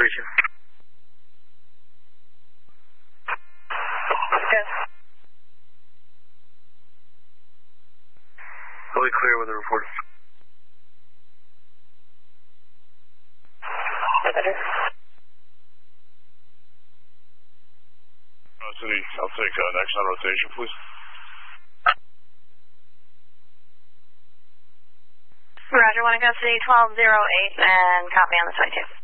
rotation. Yes. Fully clear with the report. City, I'll take next on rotation, please. Roger, 1 Echo City 1208 and copy on the 22.